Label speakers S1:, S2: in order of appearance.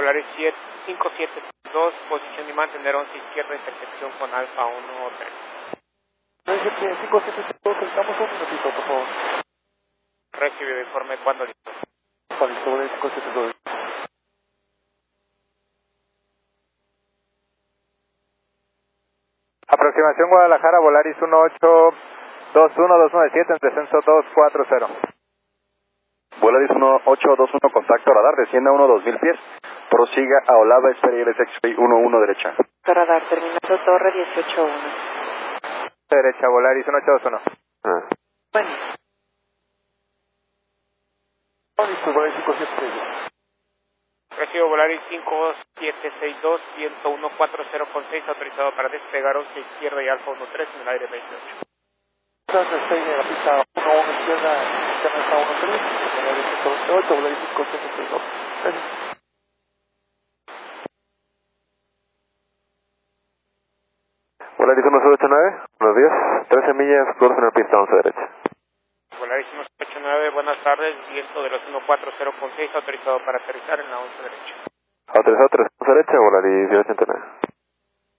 S1: Volaris 572, posición y mantener 11 izquierda, intersección con Alfa 1 Hotel.
S2: 572, estamos un minutito, por favor.
S1: Recibido informe cuando listo.
S2: Listo, Volaris 572.
S3: Aproximación Guadalajara, Volaris 1821217 en descenso 240.
S4: Volaris 1821, contacto radar, descienda 2000 pies. Prosiga a Olava, espere X-Ray 11 derecha.
S5: Radar, terminando torre 181.
S3: Derecha, Volaris 1821.
S5: Bueno.
S2: Listo, Volaris 572.
S1: Recibo Volaris 5762, viento 140,6, autorizado para despegar 11 izquierda y Alfa 13 en el aire 28.
S2: Entonces, estoy en la pista 11 izquierda, interna está 13, Volaris 128, Volaris 572. Gracias.
S4: Volaris 1889, buenos días. 13 millas, curso en la pista 11 derecha.
S1: Volaris 189, buenas tardes, viento de los 140,6, autorizado para aterrizar en la 11 derecha.
S4: Autorizado 3 derecha, Volaris 1889.